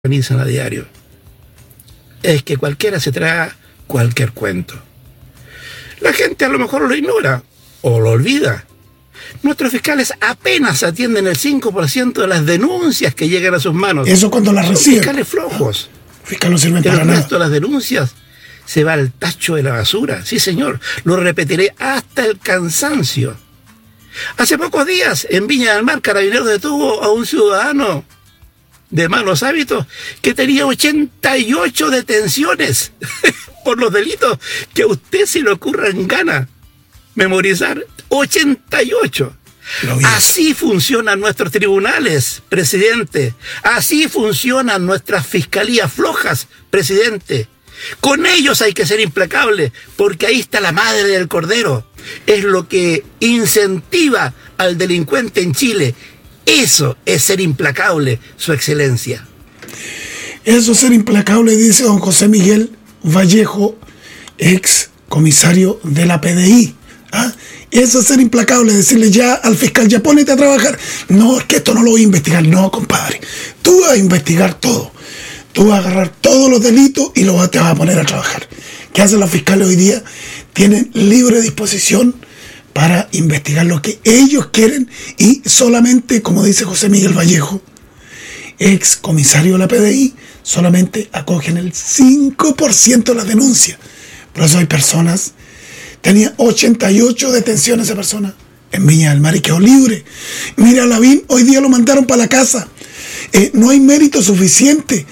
organizan a diario. Es que cualquiera se traga cualquier cuento. La gente a lo mejor lo ignora o lo olvida. Nuestros fiscales apenas atienden el 5% de las denuncias que llegan a sus manos. Eso cuando las reciben. Fiscales flojos. Fiscal no sirven Pero para el nada. resto de las denuncias se va al tacho de la basura. Sí, señor. Lo repetiré hasta el cansancio. Hace pocos días, en Viña del Mar, Carabineros detuvo a un ciudadano de malos hábitos que tenía 88 detenciones por los delitos que a usted se le ocurra en gana memorizar. 88. Así funcionan nuestros tribunales, presidente. Así funcionan nuestras fiscalías flojas, presidente. Con ellos hay que ser implacable, porque ahí está la madre del cordero. Es lo que incentiva al delincuente en Chile. Eso es ser implacable, su excelencia. Eso es ser implacable, dice don José Miguel Vallejo, ex comisario de la PDI. ¿Ah? Eso es ser implacable, decirle ya al fiscal, ya ponete a trabajar. No, es que esto no lo voy a investigar. No, compadre, tú vas a investigar todo. Tú vas a agarrar todos los delitos y te vas a poner a trabajar. ¿Qué hacen los fiscales hoy día? Tienen libre disposición para investigar lo que ellos quieren y solamente, como dice José Miguel Vallejo, ex comisario de la PDI, solamente acogen el 5% de las denuncias. Por eso hay personas, tenía 88 detenciones esa persona en Viña del Mar y quedó libre. Mira, Lavín, hoy día lo mandaron para la casa. No hay mérito suficiente.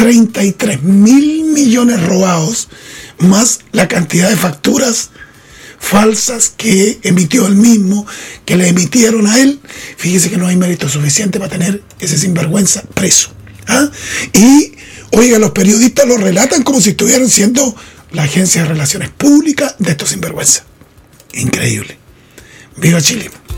33 mil millones robados, más la cantidad de facturas falsas que emitió él mismo, que le emitieron a él. Fíjese que no hay mérito suficiente para tener ese sinvergüenza preso. ¿Ah? Y, oiga, los periodistas lo relatan como si estuvieran siendo la agencia de relaciones públicas de estos sinvergüenza. Increíble. Viva Chile.